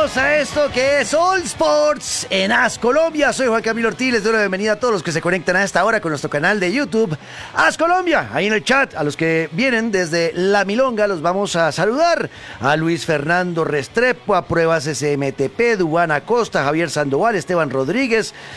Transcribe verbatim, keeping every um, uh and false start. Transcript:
Bienvenidos a esto que es All Sports en As Colombia. Soy Juan Camilo Ortiz, les doy la bienvenida a todos los que se conectan a esta hora con nuestro canal de YouTube As Colombia. Ahí en el chat, a los que vienen desde La Milonga, los vamos a saludar. A Luis Fernando Restrepo, a Pruebas S M T P, Dubán Acosta, Javier Sandoval, Esteban Rodríguez,